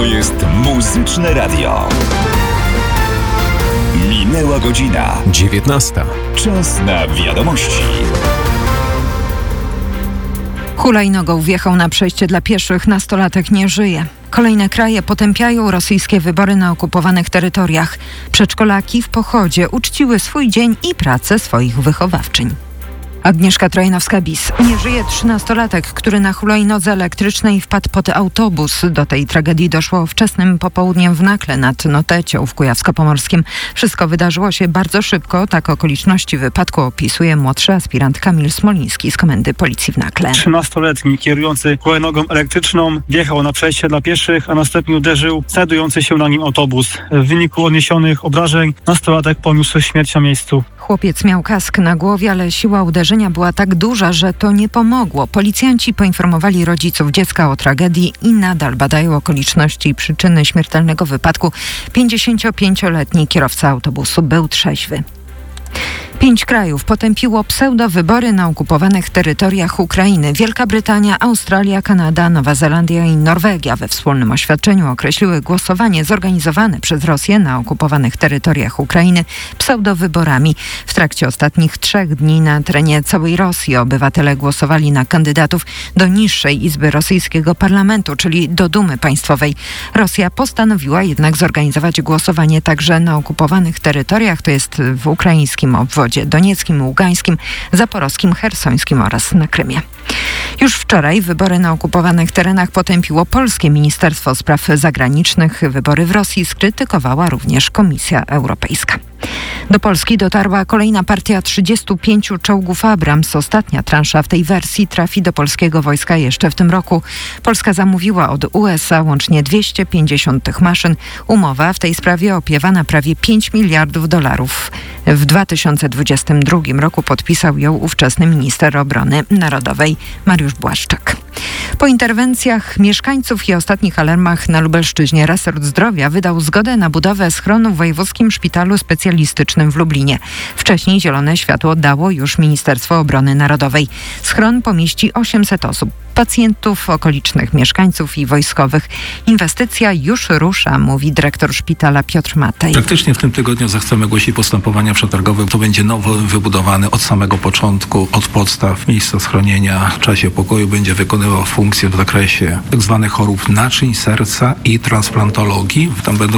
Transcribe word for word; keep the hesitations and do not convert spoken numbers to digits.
To jest Muzyczne Radio. Minęła godzina. dziewiętnasta. Czas na wiadomości. Hulajnogą wjechał na przejście dla pieszych, nastolatek nie żyje. Kolejne kraje potępiają rosyjskie wybory na okupowanych terytoriach. Przedszkolaki w pochodzie uczciły swój dzień i pracę swoich wychowawczyń. Agnieszka Trojanowska-Bis. Nie żyje trzynastolatek, który na hulajnodze elektrycznej wpadł pod autobus. Do tej tragedii doszło wczesnym popołudniem w Nakle nad Notecią w Kujawsko-Pomorskim. Wszystko wydarzyło się bardzo szybko. Tak okoliczności wypadku opisuje młodszy aspirant Kamil Smoliński z Komendy Policji w Nakle. trzynastoletni kierujący hulajnogą elektryczną wjechał na przejście dla pieszych, a następnie uderzył znajdujący się na nim autobus. W wyniku odniesionych obrażeń nastolatek poniósł śmierć na miejscu. Chłopiec miał kask na głowie, ale siła uderzenia była tak duża, że to nie pomogło. Policjanci poinformowali rodziców dziecka o tragedii i nadal badają okoliczności i przyczyny śmiertelnego wypadku. pięćdziesięciopięcioletni kierowca autobusu był trzeźwy. Pięć krajów potępiło pseudowybory na okupowanych terytoriach Ukrainy. Wielka Brytania, Australia, Kanada, Nowa Zelandia i Norwegia we wspólnym oświadczeniu określiły głosowanie zorganizowane przez Rosję na okupowanych terytoriach Ukrainy pseudowyborami. W trakcie ostatnich trzech dni na terenie całej Rosji obywatele głosowali na kandydatów do niższej izby rosyjskiego parlamentu, czyli do Dumy Państwowej. Rosja postanowiła jednak zorganizować głosowanie także na okupowanych terytoriach, to jest w ukraińskim obwodzie donieckim, ługańskim, zaporowskim, chersońskim oraz na Krymie. Już wczoraj wybory na okupowanych terenach potępiło polskie Ministerstwo Spraw Zagranicznych. Wybory w Rosji skrytykowała również Komisja Europejska. Do Polski dotarła kolejna partia trzydziestu pięciu czołgów Abrams. Ostatnia transza w tej wersji trafi do polskiego wojska jeszcze w tym roku. Polska zamówiła od U S A łącznie dwieście pięćdziesiąt tych maszyn. Umowa w tej sprawie opiewa na prawie pięć miliardów dolarów. W dwa tysiące dwudziestym drugim roku podpisał ją ówczesny minister obrony narodowej Mariusz Błaszczak. Po interwencjach mieszkańców i ostatnich alarmach na Lubelszczyźnie resort zdrowia wydał zgodę na budowę schronu w Wojewódzkim Szpitalu Specjalistycznym w Lublinie. Wcześniej zielone światło dało już Ministerstwo Obrony Narodowej. Schron pomieści osiemset osób. Pacjentów, okolicznych mieszkańców i wojskowych. Inwestycja już rusza, mówi dyrektor szpitala Piotr Matej. Praktycznie w tym tygodniu zechcemy ogłosić postępowania przetargowe. To będzie nowo wybudowany od samego początku, od podstaw miejsca schronienia w czasie pokoju. Będzie wykonywał funkcję w zakresie tzw. chorób naczyń, serca i transplantologii. Tam będą